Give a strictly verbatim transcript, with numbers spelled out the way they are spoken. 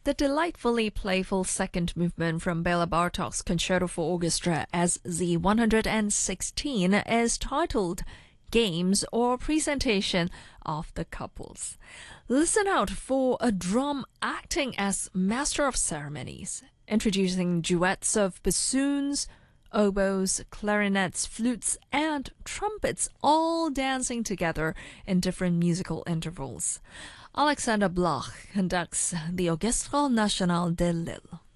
The delightfully playful second movement from Bela Bartok's Concerto for Orchestra S Z one hundred sixteen is titled Games or Presentation of the Couples. Listen out for a drum acting as master of ceremonies, introducing duets of bassoons, oboes, clarinets, flutes, and trumpets all dancing together in different musical intervals. Alexander Bloch conducts the Orchestre Nationale de Lille.